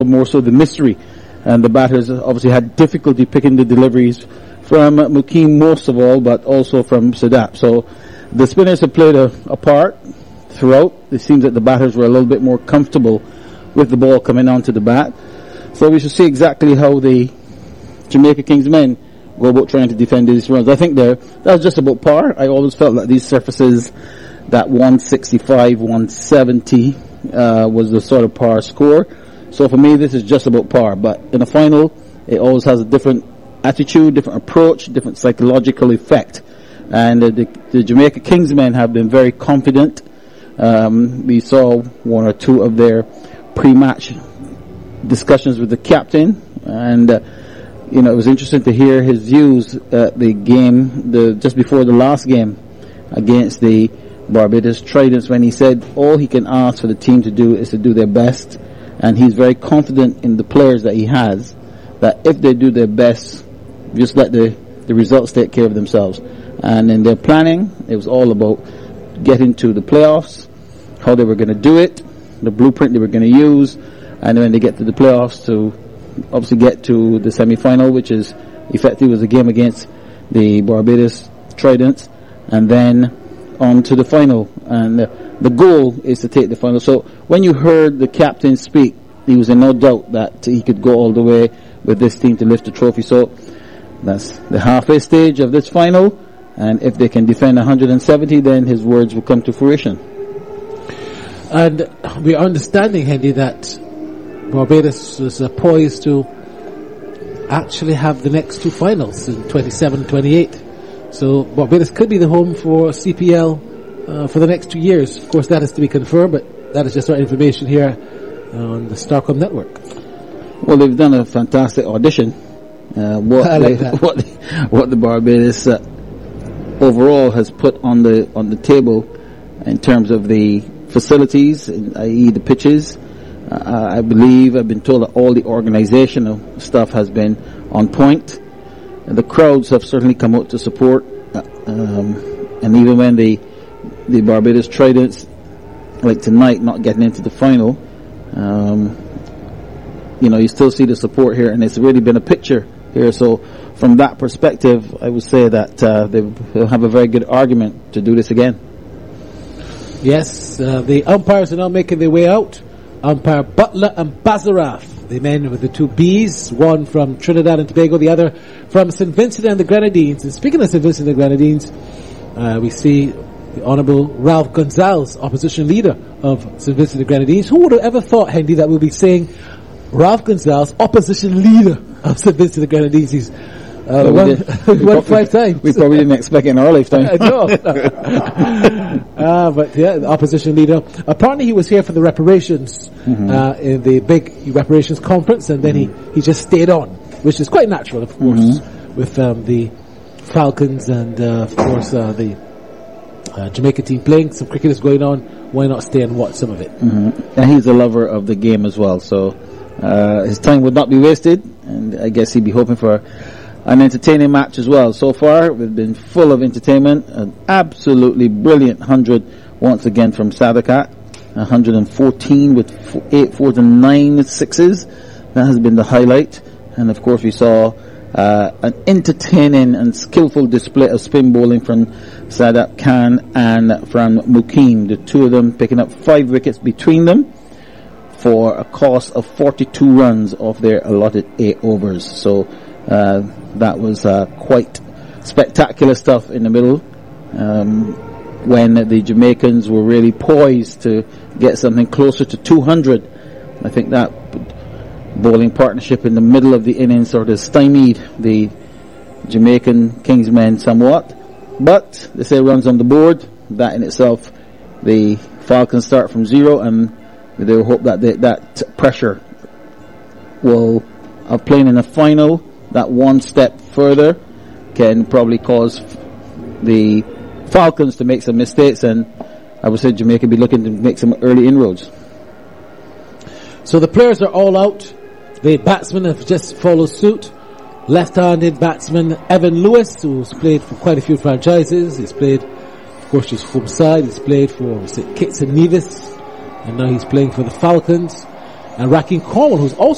more so the mystery. And the batters obviously had difficulty picking the deliveries from Mukim most of all, but also from Sadat. So the spinners have played a part throughout. It seems that the batters were a little bit more comfortable with the ball coming onto the bat. So we should see exactly how the Jamaica Kings men go about trying to defend these runs. I think that's just about par. I always felt that these surfaces, that 165, 170 was the sort of par score. So for me, this is just about par. But in a final, it always has a different attitude, different approach, different psychological effect. And the Jamaica Kings men have been very confident. We saw one or two of their pre-match discussions with the captain, and it was interesting to hear his views at the game, just before the last game against the Barbados Tridents, when he said all he can ask for the team to do is to do their best, and he's very confident in the players that he has, that if they do their best, just let the results take care of themselves. And in their planning, it was all about getting to the playoffs, how they were going to do it, the blueprint they were going to use, and when they get to the playoffs to obviously get to the semi-final, which is effectively was a game against the Barbados Tridents, and then on to the final. And the goal is to take the final. So when you heard the captain speak, he was in no doubt that he could go all the way with this team to lift the trophy. So that's the halfway stage of this final, and if they can defend 170, then his words will come to fruition. And we are understanding, Hendy, that Barbados is poised to actually have the next two finals in 27 and 28. So Barbados could be the home for CPL for the next 2 years. Of course, that is to be confirmed, but that is just our information here on the Starcom network. Well, they've done a fantastic audition. What the Barbados overall has put on the table in terms of the facilities, i.e. the pitches. I believe, I've been told that all the organizational stuff has been on point. The crowds have certainly come out to support, and even when the Barbados Tridents, like tonight, not getting into the final, you still see the support here, and it's really been a picture here. So from that perspective, I would say that they'll have a very good argument to do this again. Yes, the umpires are now making their way out. Umpire Butler and Bazaraf, the men with the two Bs, one from Trinidad and Tobago, the other from St. Vincent and the Grenadines. And speaking of St. Vincent and the Grenadines, we see the Honourable Ralph Gonzalez, opposition leader of St. Vincent and the Grenadines. Who would have ever thought, Hendy, that we'll be saying Ralph Gonzalez, opposition leader of St. Vincent and the Grenadines? He's won 5 times. We probably didn't expect it in our lifetime. No. But yeah, the opposition leader. Apparently he was here for the reparations, in the big reparations conference, and then he just stayed on, which is quite natural, of course, with the Falcons and, of course, the Jamaica team playing. Some cricket is going on. Why not stay and watch some of it? And he's a lover of the game as well, so his time would not be wasted, and I guess he'd be hoping for an entertaining match as well. So far, we've been full of entertainment. An absolutely brilliant 100 once again from Sadakat. 114 with 8 fours and 9 sixes. That has been the highlight. And of course, we saw an entertaining and skillful display of spin bowling from Sadat Khan and from Mukim. The two of them picking up 5 wickets between them for a cost of 42 runs off their allotted 8 overs. So that was quite spectacular stuff in the middle, when the Jamaicans were really poised to get something closer to 200. I think that bowling partnership in the middle of the innings sort of stymied the Jamaican Kingsmen somewhat, but they say runs on the board. That in itself, the Falcons start from 0, and they will hope that that pressure will, of playing in a final, that one step further can probably cause the Falcons to make some mistakes, and I would say Jamaica be looking to make some early inroads. So the players are all out. The batsmen have just followed suit. Left-handed batsman Evan Lewis, who's played for quite a few franchises. He's played, of course, his home side. He's played for Kitts and Nevis, and now he's playing for the Falcons. And Rakeem Cornwall, who's also